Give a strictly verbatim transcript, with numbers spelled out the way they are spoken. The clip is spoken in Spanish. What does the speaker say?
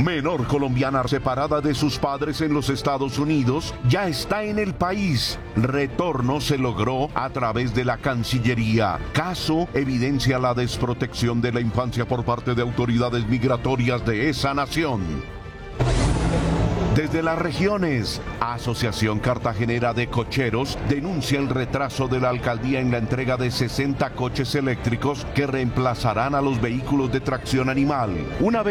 menor colombiana separada de sus padres en los Estados Unidos, ya está en el país. Retorno se logró a través de la Cancillería. Caso evidencia la desprotección de la infancia por parte de autoridades migratorias de esa nación. Desde las regiones, Asociación Cartagenera de Cocheros denuncia el retraso de la alcaldía en la entrega de sesenta coches eléctricos que reemplazarán a los vehículos de tracción animal. Una vez